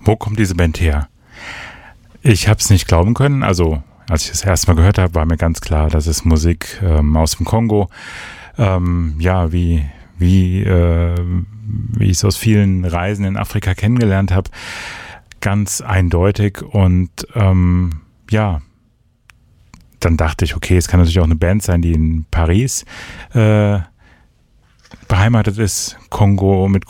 Wo kommt diese Band her? Ich habe es nicht glauben können. Also, als ich das erste Mal gehört habe, war mir ganz klar, das ist Musik aus dem Kongo. Ja, wie ich es aus vielen Reisen in Afrika kennengelernt habe. Ganz eindeutig. Und ja, dann dachte ich, okay, es kann natürlich auch eine Band sein, die in Paris beheimatet ist. Mit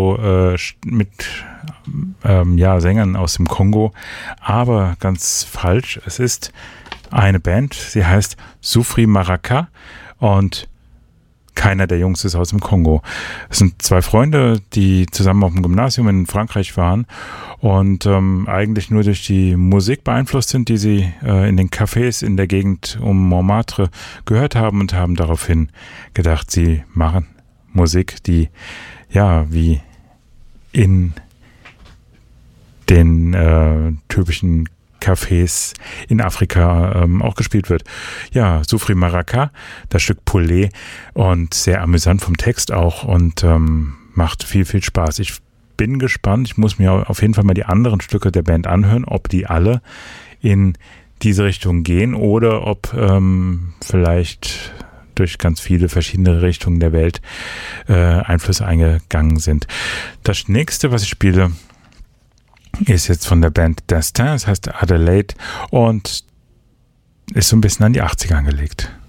Sängern aus dem Kongo. Aber ganz falsch. Es ist eine Band, sie heißt Soufri Maraka und keiner der Jungs ist aus dem Kongo. Es sind zwei Freunde, die zusammen auf dem Gymnasium in Frankreich waren und eigentlich nur durch die Musik beeinflusst sind, die sie in den Cafés in der Gegend um Montmartre gehört haben und haben daraufhin gedacht, sie machen Musik, die ja wie in den typischen Cafés in Afrika auch gespielt wird. Ja, Soufri Maraka, das Stück Poulet und sehr amüsant vom Text auch und macht viel, viel Spaß. Ich bin gespannt, ich muss mir auf jeden Fall mal die anderen Stücke der Band anhören, ob die alle in diese Richtung gehen oder ob vielleicht durch ganz viele verschiedene Richtungen der Welt Einflüsse eingegangen sind. Das nächste, was ich spiele, ist jetzt von der Band Destin, das heißt Adelaide und ist so ein bisschen an die 80er angelegt.